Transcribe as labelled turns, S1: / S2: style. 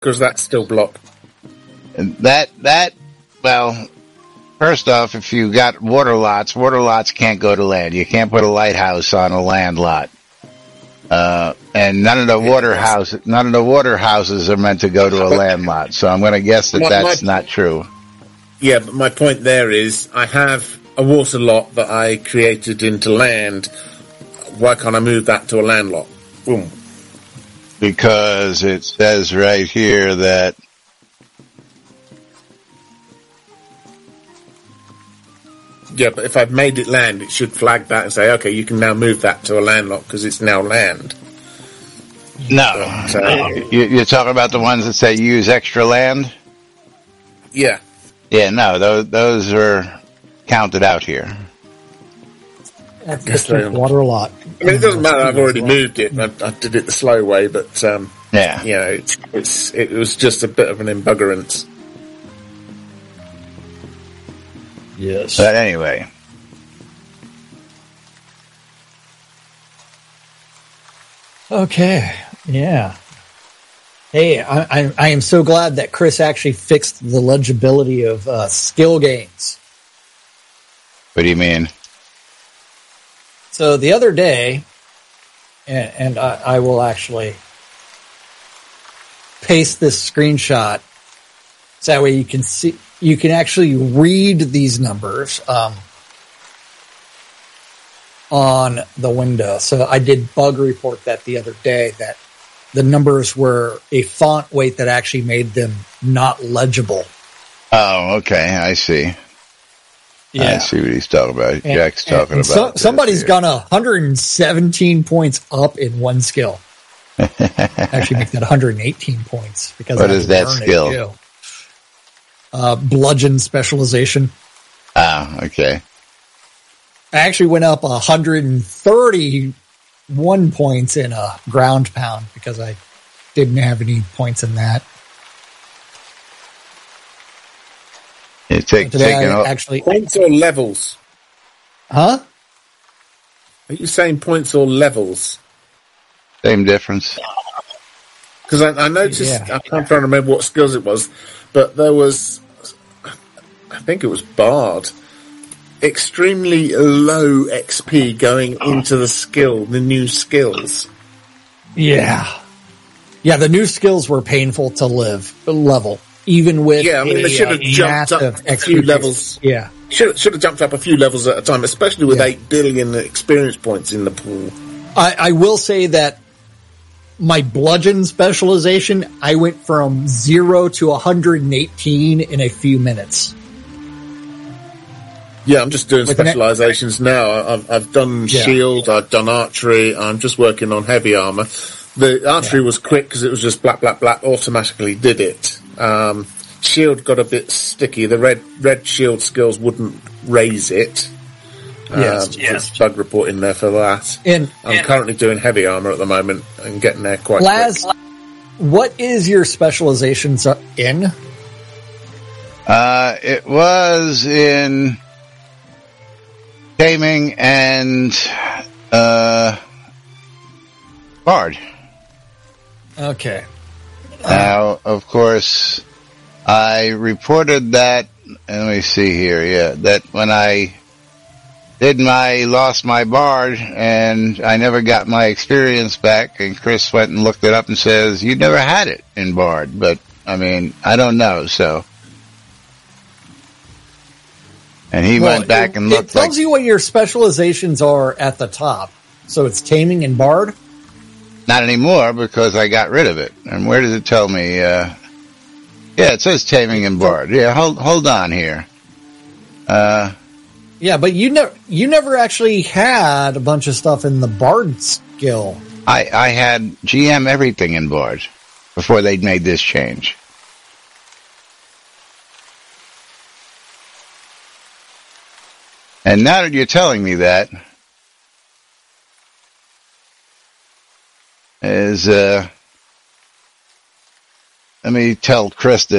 S1: Because that's still blocked.
S2: And well, first off, if you got water lots can't go to land. You can't put a lighthouse on a land lot. And none of the water houses are meant to go to a land lot. So I'm going to guess that's not true.
S1: Yeah, but my point there is I have a water lot that I created into land. Why can't I move that to a land lot? Boom.
S2: Because it says right here that
S1: yeah, but if I've made it land, it should flag that and say, okay, you can now move that to a land lot because it's now land.
S2: No. You're talking about the ones that say use extra land?
S1: Yeah.
S2: Yeah, no, those are counted out here.
S3: That's district water lot.
S1: I mean, it doesn't matter. I've already moved it. I did it the slow way, but
S2: yeah,
S1: you know, it was just a bit of an embuggerance.
S3: Yes.
S2: But anyway.
S3: Okay. Yeah. Hey, I am so glad that Chris actually fixed the legibility of skill gains.
S2: What do you mean?
S3: So the other day, and I will actually paste this screenshot so that way you can see, you can actually read these numbers on the window. So I did bug report that the other day that the numbers were a font weight that actually made them not legible.
S2: Oh, okay. I see.
S3: Yeah.
S2: I see what he's talking about. Jack's talking about.
S3: Somebody's gone 117 points up in one skill. Actually, make that 118 points because
S2: what is that skill?
S3: Bludgeon specialization.
S2: Ah, okay.
S3: I actually went up 131 points in a ground pound because I didn't have any points in that.
S1: Actually, points or levels?
S3: Huh?
S1: Are you saying points or levels?
S2: Same difference.
S1: Because I noticed, I'm trying to remember what skills it was, but there was, I think it was Bard, extremely low XP going into the new skills.
S3: Yeah. Yeah, the new skills were painful to level. Even with
S1: they should have jumped up a few levels.
S3: Yeah,
S1: should have jumped up a few levels at a time, especially with 8 billion experience points in the pool.
S3: I will say that my bludgeon specialization, I went from 0 to 118 in a few minutes.
S1: Yeah, I'm just doing specializations now. I've done shield, I've done archery. I'm just working on heavy armor. The archery was quick because it was just black, automatically did it. Shield got a bit sticky. The red shield skills wouldn't raise it. Yes. Bug report in there for that. I'm currently doing heavy armor at the moment and getting there quite quick.
S3: What is your specializations in?
S2: It was in taming and Bard.
S3: Okay.
S2: Now, of course, I reported that, and let me see here, that when I lost my Bard, and I never got my experience back, and Chris went and looked it up and says, you never had it in Bard, but, I mean, I don't know, so. And he went back and looked.
S3: It tells you what your specializations are at the top, so it's taming and Bard?
S2: Not anymore, because I got rid of it. And where does it tell me? Yeah, it says taming and Bard. Yeah, hold on here.
S3: Yeah, but you never actually had a bunch of stuff in the Bard skill.
S2: I had GM everything in Bard before they'd made this change. And now that you're telling me that, let me tell Chris this.